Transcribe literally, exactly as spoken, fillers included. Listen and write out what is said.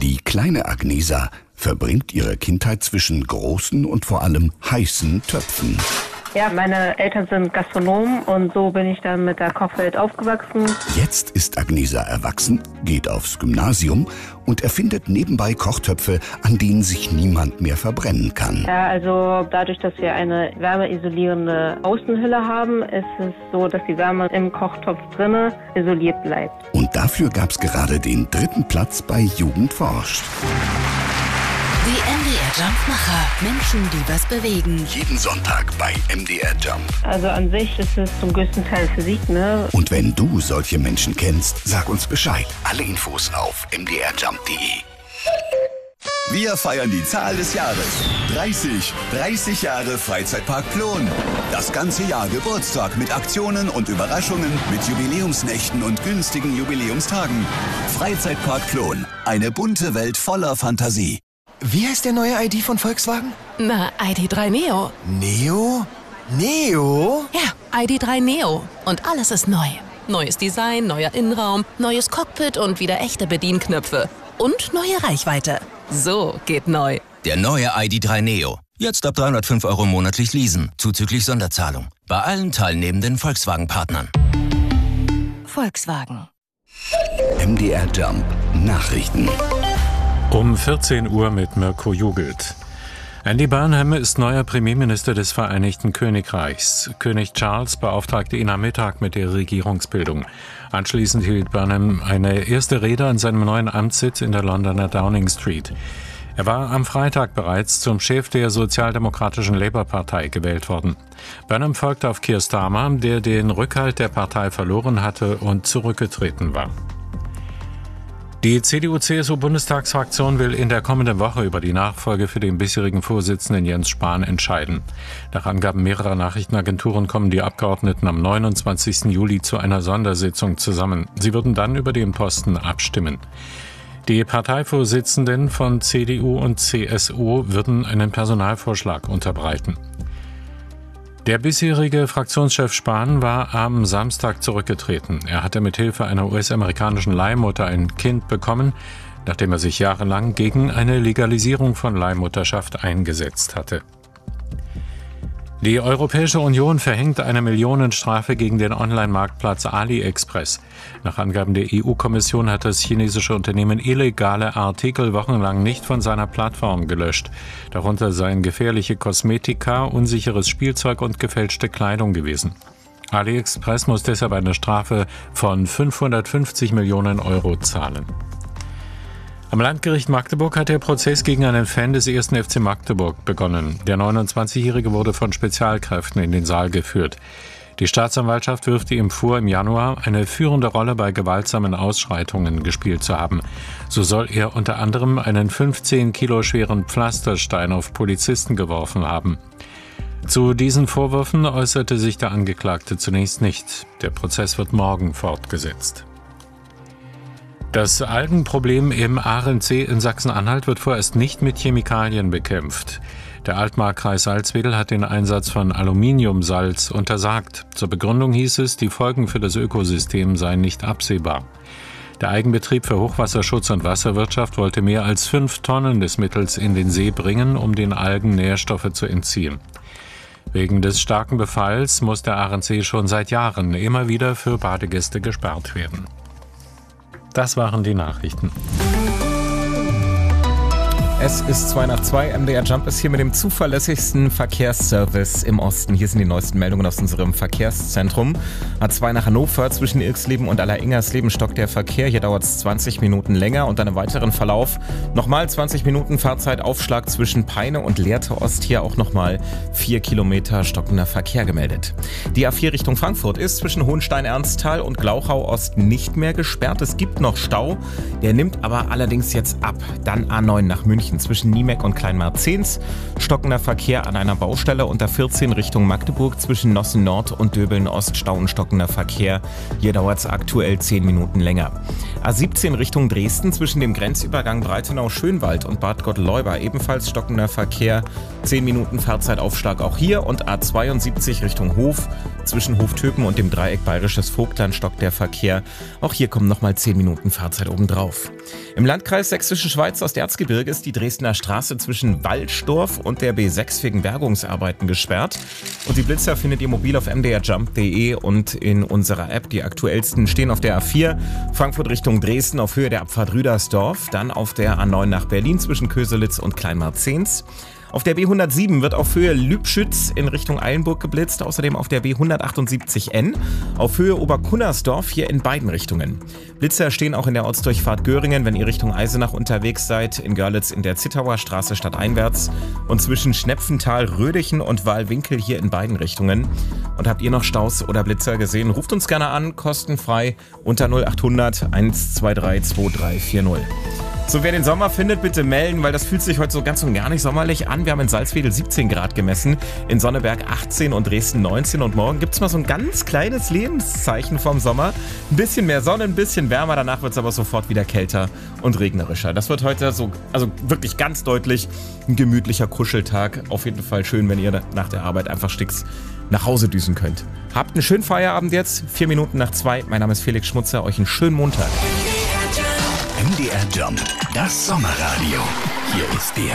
Die kleine Agnesa verbringt ihre Kindheit zwischen großen und vor allem heißen Töpfen. Ja, meine Eltern sind Gastronomen und so bin ich dann mit der Kochwelt aufgewachsen. Jetzt ist Agnesa erwachsen, geht aufs Gymnasium und erfindet nebenbei Kochtöpfe, an denen sich niemand mehr verbrennen kann. Ja, also dadurch, dass wir eine wärmeisolierende Außenhülle haben, ist es so, dass die Wärme im Kochtopf drinne isoliert bleibt. Und dafür gab's gerade den dritten Platz bei Jugend forscht. Die M D R Jump-Macher. Menschen, die was bewegen. Jeden Sonntag bei M D R Jump. Also an sich ist es zum größten Teil Physik, ne? Und wenn du solche Menschen kennst, sag uns Bescheid. Alle Infos auf m d r jump punkt d e. Wir feiern die Zahl des Jahres. dreißig. dreißig Jahre Freizeitpark Plon. Das ganze Jahr Geburtstag mit Aktionen und Überraschungen, mit Jubiläumsnächten und günstigen Jubiläumstagen. Freizeitpark Plon. Eine bunte Welt voller Fantasie. Wie heißt der neue I D von Volkswagen? Na, I D drei Neo. Neo? Neo? Ja, I D drei Neo. Und alles ist neu. Neues Design, neuer Innenraum, neues Cockpit und wieder echte Bedienknöpfe. Und neue Reichweite. So geht neu. Der neue I D drei Neo. Jetzt ab dreihundertfünf Euro monatlich leasen, zuzüglich Sonderzahlung. Bei allen teilnehmenden Volkswagen-Partnern. Volkswagen. M D R Jump Nachrichten. Um vierzehn Uhr mit Mirko Jugelt. Andy Burnham ist neuer Premierminister des Vereinigten Königreichs. König Charles beauftragte ihn am Mittag mit der Regierungsbildung. Anschließend hielt Burnham eine erste Rede an seinem neuen Amtssitz in der Londoner Downing Street. Er war am Freitag bereits zum Chef der sozialdemokratischen Labour-Partei gewählt worden. Burnham folgte auf Keir Starmer, der den Rückhalt der Partei verloren hatte und zurückgetreten war. Die C D U C S U-Bundestagsfraktion will in der kommenden Woche über die Nachfolge für den bisherigen Vorsitzenden Jens Spahn entscheiden. Nach Angaben mehrerer Nachrichtenagenturen kommen die Abgeordneten am neunundzwanzigsten Juli zu einer Sondersitzung zusammen. Sie würden dann über den Posten abstimmen. Die Parteivorsitzenden von C D U und C S U würden einen Personalvorschlag unterbreiten. Der bisherige Fraktionschef Spahn war am Samstag zurückgetreten. Er hatte mithilfe einer U S-amerikanischen Leihmutter ein Kind bekommen, nachdem er sich jahrelang gegen eine Legalisierung von Leihmutterschaft eingesetzt hatte. Die Europäische Union verhängt eine Millionenstrafe gegen den Online-Marktplatz AliExpress. Nach Angaben der E U-Kommission hat das chinesische Unternehmen illegale Artikel wochenlang nicht von seiner Plattform gelöscht. Darunter seien gefährliche Kosmetika, unsicheres Spielzeug und gefälschte Kleidung gewesen. AliExpress muss deshalb eine Strafe von fünfhundertfünfzig Millionen Euro zahlen. Am Landgericht Magdeburg hat der Prozess gegen einen Fan des ersten F C Magdeburg begonnen. Der neunundzwanzigjährige wurde von Spezialkräften in den Saal geführt. Die Staatsanwaltschaft wirft ihm vor, im Januar eine führende Rolle bei gewaltsamen Ausschreitungen gespielt zu haben. So soll er unter anderem einen fünfzehn Kilo schweren Pflasterstein auf Polizisten geworfen haben. Zu diesen Vorwürfen äußerte sich der Angeklagte zunächst nicht. Der Prozess wird morgen fortgesetzt. Das Algenproblem im Ahrensee in Sachsen-Anhalt wird vorerst nicht mit Chemikalien bekämpft. Der Altmarkkreis Salzwedel hat den Einsatz von Aluminiumsalz untersagt. Zur Begründung hieß es, die Folgen für das Ökosystem seien nicht absehbar. Der Eigenbetrieb für Hochwasserschutz und Wasserwirtschaft wollte mehr als fünf Tonnen des Mittels in den See bringen, um den Algen Nährstoffe zu entziehen. Wegen des starken Befalls muss der Ahrensee schon seit Jahren immer wieder für Badegäste gesperrt werden. Das waren die Nachrichten. Es ist zwei nach zwei. M D R Jump ist hier mit dem zuverlässigsten Verkehrsservice im Osten. Hier sind die neuesten Meldungen aus unserem Verkehrszentrum. A zwei nach Hannover zwischen Irxleben und Alleringers stockt der Verkehr. Hier dauert es zwanzig Minuten länger und dann im weiteren Verlauf nochmal zwanzig Minuten Fahrzeitaufschlag zwischen Peine und Lehrte Ost. Hier auch nochmal vier Kilometer stockender Verkehr gemeldet. Die A vier Richtung Frankfurt ist zwischen Hohenstein-Ernsthal und Glauchau Ost nicht mehr gesperrt. Es gibt noch Stau, der nimmt aber allerdings jetzt ab. Dann A neun nach München zwischen Niemek und Kleinmarzens. Stockender Verkehr an einer Baustelle und A vierzehn Richtung Magdeburg zwischen Nossen Nord und Döbeln Ost. Stau und stockender Verkehr. Hier dauert es aktuell zehn Minuten länger. A siebzehn Richtung Dresden zwischen dem Grenzübergang Breitenau-Schönwald und Bad Gottleuba. Ebenfalls stockender Verkehr. zehn Minuten Fahrzeitaufschlag auch hier. Und A zweiundsiebzig Richtung Hof Zwischen Hoftöpen und dem Dreieck Bayerisches Vogtland stockt der Verkehr. Auch hier kommen nochmal zehn Minuten Fahrzeit obendrauf. Im Landkreis Sächsische Schweiz Osterzgebirge ist die Dresdner Straße zwischen Waldstorf und der B sechs wegen Bergungsarbeiten gesperrt. Und die Blitzer findet ihr mobil auf m d r jump punkt d e und in unserer App. Die aktuellsten stehen auf der A vier, Frankfurt Richtung Dresden auf Höhe der Abfahrt Rüdersdorf, dann auf der A neun nach Berlin zwischen Köselitz und Kleinmarzens. Auf der B hundertsieben wird auf Höhe Lübschütz in Richtung Eilenburg geblitzt, außerdem auf der B hundertachtundsiebzig N auf Höhe Oberkunnersdorf hier in beiden Richtungen. Blitzer stehen auch in der Ortsdurchfahrt Göringen, wenn ihr Richtung Eisenach unterwegs seid, in Görlitz in der Zittauer Straße stadteinwärts und zwischen Schnepfenthal, Rödichen und Wahlwinkel hier in beiden Richtungen. Und habt ihr noch Staus oder Blitzer gesehen? Ruft uns gerne an, kostenfrei unter null achthundert eins zwei drei zwei drei vier null. So, wer den Sommer findet, bitte melden, weil das fühlt sich heute so ganz und gar nicht sommerlich an. Wir haben in Salzwedel siebzehn Grad gemessen, in Sonneberg achtzehn und Dresden neunzehn. Und morgen gibt es mal so ein ganz kleines Lebenszeichen vom Sommer. Ein bisschen mehr Sonne, ein bisschen wärmer, danach wird es aber sofort wieder kälter und regnerischer. Das wird heute so, also wirklich ganz deutlich ein gemütlicher Kuscheltag. Auf jeden Fall schön, wenn ihr nach der Arbeit einfach sticks nach Hause düsen könnt. Habt einen schönen Feierabend jetzt, vier Minuten nach zwei. Mein Name ist Felix Schmutzer, euch einen schönen Montag. M D R Jump, das Sommerradio. Hier ist der